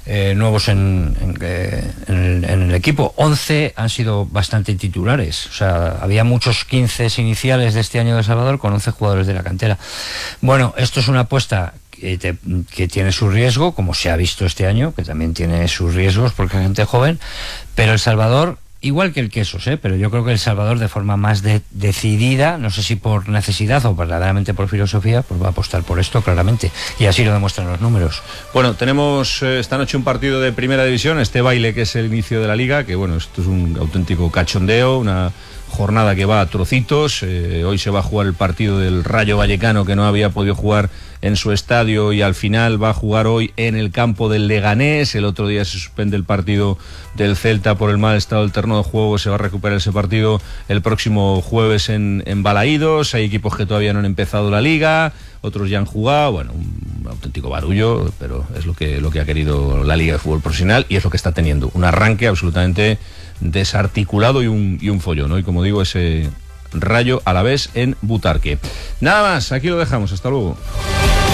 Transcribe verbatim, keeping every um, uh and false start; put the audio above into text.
eh, nuevos en, en, en, el, en el equipo. once han sido bastante titulares. O sea, había muchos quince iniciales de este año de El Salvador con once jugadores de la cantera. Bueno, esto es una apuesta que, te, que tiene su riesgo, como se ha visto este año, que también tiene sus riesgos porque hay gente joven, pero El Salvador, igual que el Quesos, ¿eh? pero yo creo que El Salvador de forma más de, decidida, no sé si por necesidad o verdaderamente por filosofía, pues va a apostar por esto claramente, y así lo demuestran los números. Bueno, tenemos eh, esta noche un partido de primera división, este baile que es el inicio de la liga, que bueno, esto es un auténtico cachondeo, una jornada que va a trocitos. Eh, hoy se va a jugar el partido del Rayo Vallecano, que no había podido jugar en su estadio, y al final va a jugar hoy en el campo del Leganés. El otro día se suspende el partido del Celta por el mal estado del terreno de juego. Se va a recuperar ese partido el próximo jueves en, en Balaídos. Hay equipos que todavía no han empezado la liga, otros ya han jugado. Bueno, un auténtico barullo, pero es lo que, lo que ha querido la Liga de Fútbol Profesional, y es lo que está teniendo, un arranque absolutamente desarticulado y un, y un follón, ¿no? Y como digo, ese Rayo Alavés en Butarque. Nada más, aquí lo dejamos, hasta luego.